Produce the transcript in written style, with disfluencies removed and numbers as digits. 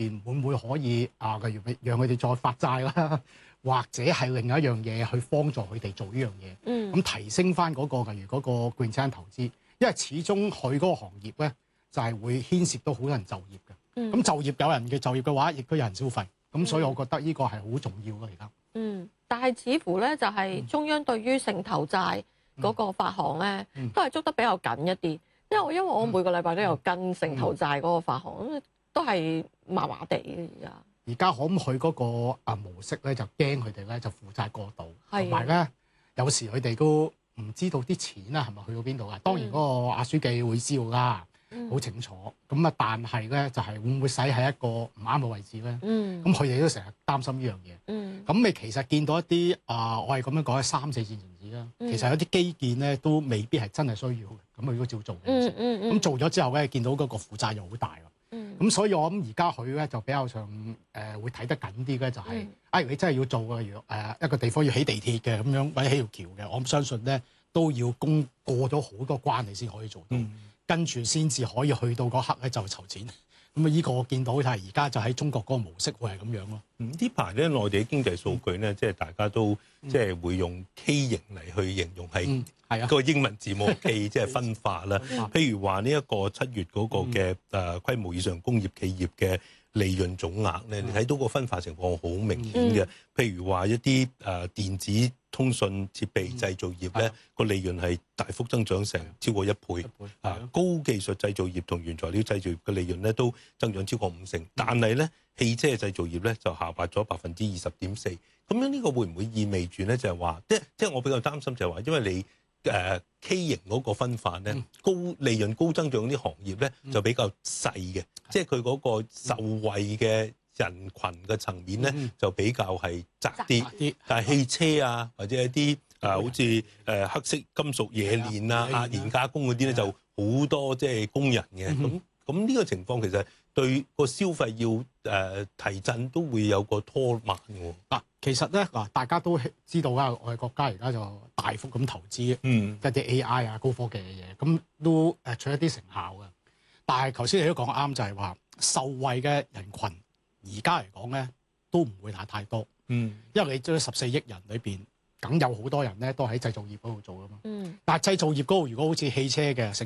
邊會唔會可以例如讓佢哋再發債啦，或者係另一樣嘢去幫助佢哋做呢樣嘢，咁提升翻嗰個例如嗰個 green 投資，因為始終佢嗰個行業咧就係會牽涉到好多人就業嘅，咁就業有人嘅就業嘅話，亦都有人消費，咁所以我覺得呢個係好重要咯而家。 但係似乎咧就係中央對於城投債嗰個發行咧，都係捉得比較緊一啲。因為我每個禮拜都有跟城投債嗰個發行，都係麻麻地嘅而家。 而家可唔佢嗰個模式咧，就驚佢哋咧就負債過度，同埋咧有時佢哋都唔知道啲錢啊係咪去到邊度啊？當然嗰個阿書記會知道啦，好清楚。咁啊，但係咧就係會唔會使喺一個唔啱嘅位置咧？咁佢哋都成日擔心呢樣嘢。咁你其實見到一啲我係咁樣講係3、4線城市啦，其實有啲基建咧都未必係真係需要嘅，咁佢都照做嘅。咁做咗之後咧，見到嗰個負債又好大咯。咁所以我諗而家佢咧就比較上會睇得緊啲咧，就係你真係要做嘅，如一個地方要起地鐵嘅咁樣，或者起條橋嘅，我相信咧都要過咗好多關你先可以做到，跟住先至可以去到嗰刻咧就籌錢。咁呢個我見到就係而家就喺中國嗰個模式會係咁樣咯。 呢排咧內地嘅經濟數據咧，即係大家都即係會用 K 型嚟去形容係個英文字母 K， 即係分化啦。譬如話呢一個7月嗰個嘅規模以上工業企業嘅利潤總額咧，你睇到個分化情況好明顯嘅。譬如話一啲電子通訊設備製造業咧，個利潤係大幅增長成超過1倍。高技術製造業同原材料製造業嘅利潤咧都增長超過50%，但係咧汽車製造業咧就下滑咗20.4%。咁樣呢個會唔會意味住咧就係話，即係我比較擔心就係話，因為你K 型嗰個分化咧，高利潤高增長啲行業咧就比較細嘅，即係佢嗰個受惠嘅人群嘅層面咧就比較係窄啲。但係汽車啊或者一啲好似黑色金屬冶煉啊、壓延加工嗰啲咧就好多即係工人嘅。咁呢個情況其實對個消費要提振都會有個拖慢喎。 其實咧大家都知道啦，我哋國家而家就大幅咁投資一啲 AI 啊高科技嘅嘢，咁都取一啲成效嘅。但係頭先你都講啱，就係話受惠嘅人群而家嚟講咧都唔會太多。因為你將14億人裏邊，梗有好多人咧都喺製造業嗰度做噶嘛。但係製造業嗰度如果好似汽車嘅